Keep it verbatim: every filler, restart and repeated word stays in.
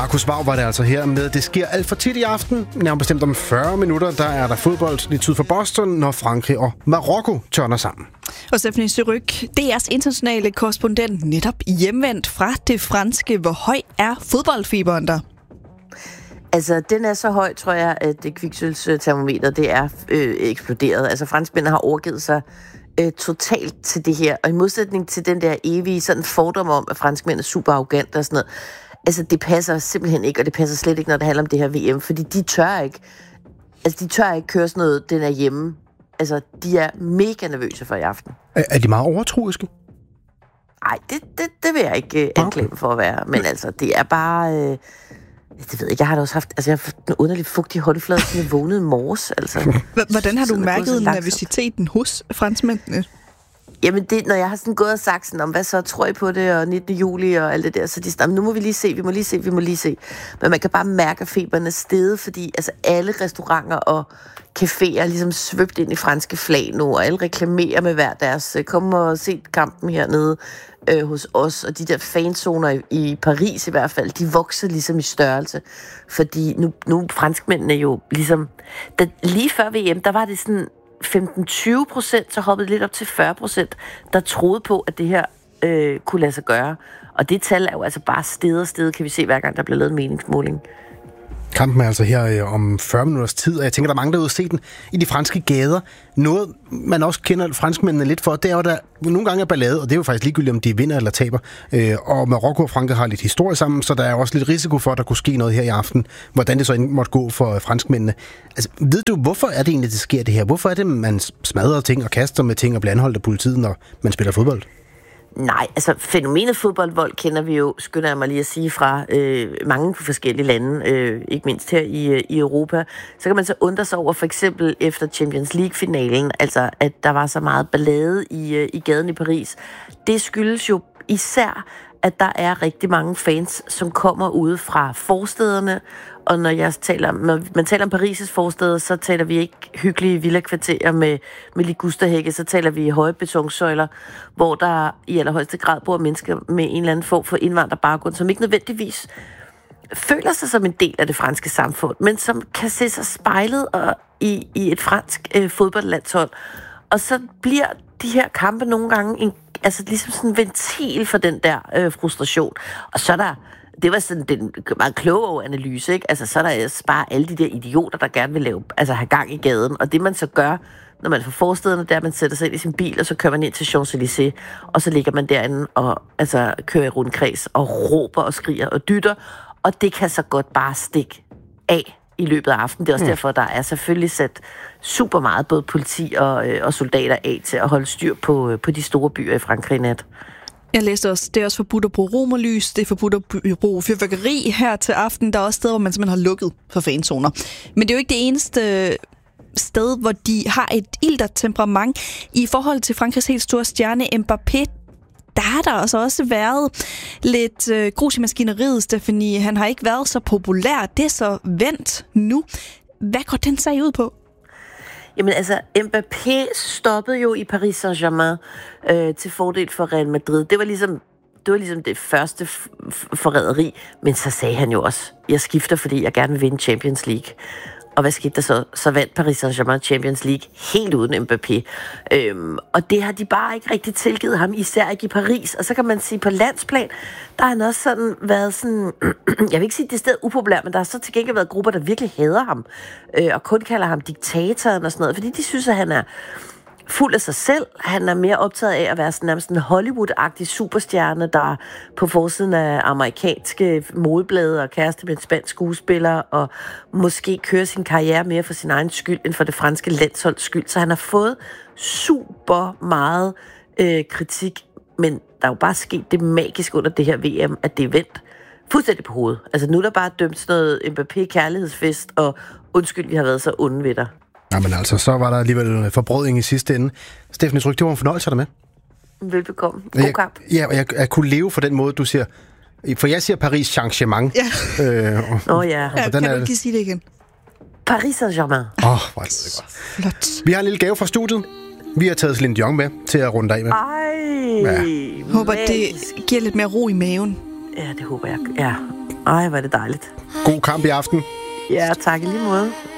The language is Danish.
Markus Vaug var det altså her med. Det sker alt for tit i aften. Nærmere bestemt om fyrre minutter, der er der fodbold lidt syd for Boston, når Frankrig og Marokko tørner sammen. Og Stephanie Surrugue, D R's internationale korrespondent, netop hjemvendt fra det franske. Hvor høj er fodboldfeberen der? Altså, den er så høj, tror jeg, at det kviksølstermometer, det er øh, eksploderet. Altså, franskmændene har overgivet sig øh, totalt til det her. Og i modsætning til den der evige sådan fordom om, at franskmænd er super arrogante og sådan noget, altså, det passer simpelthen ikke, og det passer slet ikke, når det handler om det her V M, fordi de tør ikke, altså, de tør ikke køre sådan noget, den er hjemme. Altså, de er mega nervøse for i aften. Er, er de meget overtroiske? Nej, det, det, det vil jeg ikke øh, anklage dem for at være, men altså, det er bare... Øh, det ved jeg ikke, jeg har da også haft, altså jeg har haft en underlig fugtig håndflade, siden jeg vågnede i morges, altså. Hvordan har du mærket nervøsiteten hos franskmændene? Jamen, det, når jeg har sådan gået og sagt sådan, om hvad så, tror I på det, og nittende juli og alt det der, så de sådan, nu må vi lige se, vi må lige se, vi må lige se. Men man kan bare mærke, at feberen er steget, fordi altså alle restauranter og caféer er ligesom svøbt ind i franske flag nu, og alle reklamerer med hver deres, kom og se kampen hernede øh, hos os, og de der fanzoner i, i Paris i hvert fald, de vokser ligesom i størrelse, fordi nu, nu franskmændene jo ligesom, da, lige før V M, der var det sådan femten til tyve procent, så hoppede det lidt op til fyrre procent, der troede på, at det her øh, kunne lade sig gøre. Og det tal er jo altså bare sted og sted, kan vi se, hver gang der bliver lavet en meningsmåling. Kampen er altså her øh, om fyrre minutters tid, og jeg tænker, der er mange, der er ude at se den i de franske gader. Noget, man også kender franskmændene lidt for, det er jo, der nogle gange er ballade, og det er jo faktisk ligegyldigt, om de vinder eller taber. Øh, og Marokko og Frankrig har lidt historie sammen, så der er også lidt risiko for, at der kunne ske noget her i aften. Hvordan det så måtte gå for franskmændene. Altså, ved du, hvorfor er det egentlig, det sker det her? Hvorfor er det, man smadrer ting og kaster med ting og bliver anholdt af politiet, når man spiller fodbold? Nej, altså fænomenet fodboldvold kender vi jo, skynder jeg mig lige at sige, fra øh, mange forskellige lande, øh, ikke mindst her i, øh, i Europa. Så kan man så undre sig over, for eksempel efter Champions League-finalen, altså at der var så meget ballade i, øh, i gaden i Paris. Det skyldes jo især, at der er rigtig mange fans, som kommer ude fra forstederne, og når jeg taler, når man taler om Paris' forsteder, så taler vi ikke hyggelige villa-kvarterer med, med ligusterhække, så taler vi høje betonsøjler, hvor der i allerhøjeste grad bor mennesker med en eller anden form for indvandrerbaggrund, som ikke nødvendigvis føler sig som en del af det franske samfund, men som kan se sig spejlet og, i, i et fransk øh, fodboldlandshold. Og så bliver de her kampe nogle gange en, altså ligesom sådan en ventil for den der øh, frustration. Og så er der, det var sådan den meget kloge analyse, ikke? Altså så er der bare alle de der idioter, der gerne vil lave, altså have gang i gaden. Og det man så gør, når man får forstederne, der man sætter sig ind i sin bil, og så kører man ind til Champs-Élysées, og så ligger man derinde og altså kører i rundkreds og råber og skriger og dytter. Og det kan så godt bare stikke af i løbet af aftenen. Det er også mm. derfor, der er selvfølgelig sat super meget både politi og, øh, og soldater af til at holde styr på, øh, på de store byer i Frankrig i nat. Jeg læste også, det er også forbudt at bruge romerlys, det er forbudt at bruge fyrværkeri her til aften. Der er også steder, hvor man simpelthen har lukket for fanzoner. Men det er jo ikke det eneste sted, hvor de har et iltert temperament. I forhold til Frankrigs helt store stjerne Mbappé, der har der altså også været lidt øh, grus i maskineriet, Stephanie. Han har ikke været så populær. Det er så vendt nu. Hvad går den sag ud på? Jamen altså, Mbappé stoppede jo i Paris Saint-Germain øh, til fordel for Real Madrid. Det var ligesom det, var ligesom det første forræderi, men så sagde han jo også, jeg skifter, fordi jeg gerne vil vinde Champions League. Og hvad skete der så? Så vandt Paris Saint-Germain Champions League helt uden Mbappé. Øhm, og det har de bare ikke rigtig tilgivet ham, især ikke i Paris. Og så kan man sige, på landsplan, der har han også sådan været sådan, jeg vil ikke sige, det er stedet upopulær, men der har så til gengæld været grupper, der virkelig hader ham, øh, og kun kalder ham diktatoren og sådan noget, fordi de synes, at han er fuld af sig selv. Han er mere optaget af at være sådan nærmest en Hollywood-agtig superstjerne, der på forsiden af amerikanske modeblade og kæreste med en spansk skuespiller, og måske kører sin karriere mere for sin egen skyld, end for det franske landsholds skyld. Så han har fået super meget øh, kritik, men der er jo bare sket det magiske under det her V M, at det er vendt fuldstændig på hovedet. Altså nu er der bare dømt sådan noget Mbappé-kærlighedsfest, og undskyld, vi har været så onde ved dig. Jamen altså, så var der alligevel forbrødring i sidste ende. Stephanie Surrugue, det var en fornøjelse, der med. Velbekomme. God kamp. Ja, og jeg, jeg kunne leve for den måde, du siger. For jeg siger Paris Saint-Germain. Ja. Øh, og, Nå ja. ja kan er, du ikke sige det igen? Paris Saint-Germain. Åh, oh, hvor er det godt. Flot. Vi har en lille gave fra studiet. Vi har taget Celine Dion med til at runde af med. Ej. Ja. Håber, det giver lidt mere ro i maven. Ja, det håber jeg. Ja. Ej, hvor er det dejligt. God kamp i aften. Ja, tak i lige måde.